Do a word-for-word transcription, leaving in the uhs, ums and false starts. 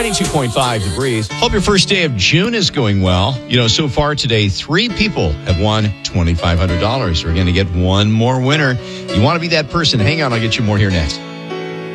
ninety-two point five The Breeze. Hope your first day of June is going well. You know, so far today, three people have won twenty-five hundred dollars. We're going to get one more winner. You want to be that person? Hang on, I'll get you more here next.